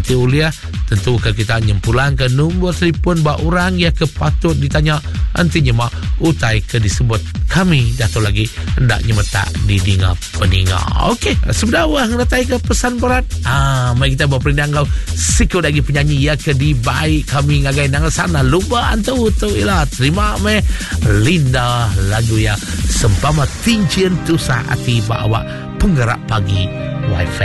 Nanti uliah tentu kita nyempulang ke nombor telefon ba orang yang kepatut ditanya. Nantinya mak utai ke disebut kami Dato' lagi hendaknya metak di dinga peninga. Okey, sebenarnya orang datai ke pesan berat. Mari kita berperindang kau sikut lagi penyanyi ya ke di baik kami ngagai nang sana lupa antu tu ialah terima me Linda lagu ya sempama tincian tu saati bawa penggerak pagi wifi.